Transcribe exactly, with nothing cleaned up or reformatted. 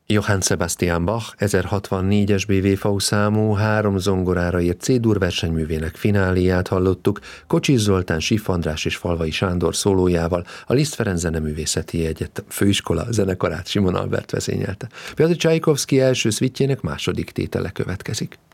Johann Sebastian Bach ezerhatvannégyes bé vé vé számú három zongorára írt C-dur versenyművének fináléját hallottuk Kocsis Zoltán, Siff András és Falvai Sándor szólójával, a Liszt Ferenc Zeneművészeti Egyetem Főiskola zenekarát Simon Albert vezényelte. Piotr Csajkovszky első szvitjének második tétele következik.